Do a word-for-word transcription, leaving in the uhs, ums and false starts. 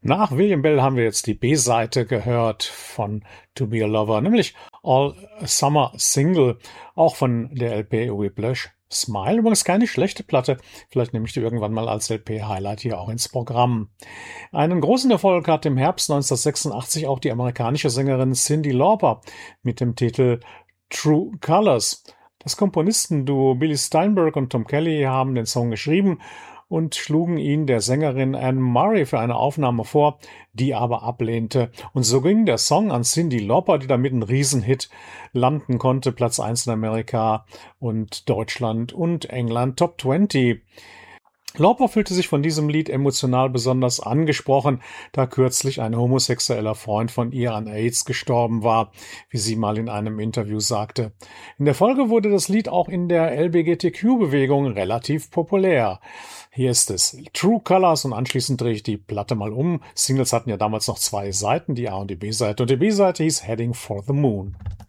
Nach William Bell haben wir jetzt die B-Seite gehört von To Be a Lover, nämlich All Summer Single, auch von der L P Whiplash Smile. Übrigens keine schlechte Platte, vielleicht nehme ich die irgendwann mal als L P-Highlight hier auch ins Programm. Einen großen Erfolg hat im Herbst neunzehnhundertsechsundachtzig auch die amerikanische Sängerin Cyndi Lauper mit dem Titel True Colors. Das Komponistenduo Billy Steinberg und Tom Kelly haben den Song geschrieben und schlugen ihn der Sängerin Anne Murray für eine Aufnahme vor, die aber ablehnte. Und so ging der Song an Cyndi Lauper, die damit einen Riesenhit landen konnte, Platz eins in Amerika und Deutschland und England Top zwanzig. Lauper fühlte sich von diesem Lied emotional besonders angesprochen, da kürzlich ein homosexueller Freund von ihr an AIDS gestorben war, wie sie mal in einem Interview sagte. In der Folge wurde das Lied auch in der L G B T Q-Bewegung relativ populär. Hier ist es, True Colors, und anschließend drehe ich die Platte mal um. Singles hatten ja damals noch zwei Seiten, die A- und die B-Seite, und die B-Seite hieß Heading for the Moon.